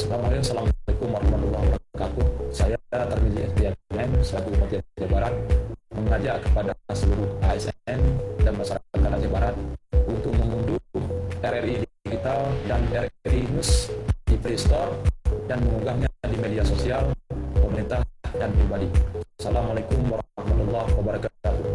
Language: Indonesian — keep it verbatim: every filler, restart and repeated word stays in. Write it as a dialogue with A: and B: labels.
A: Assalamualaikum warahmatullahi wabarakatuh. Saya Tarmizi Estiamen selaku Bupati Aceh Barat mengajak kepada seluruh A S N dan masyarakat Aceh Barat untuk mengunduh R R I Digital dan R R I News di Play Store dan mengunggahnya di media sosial pemerintah dan pribadi. Assalamualaikum warahmatullahi wabarakatuh.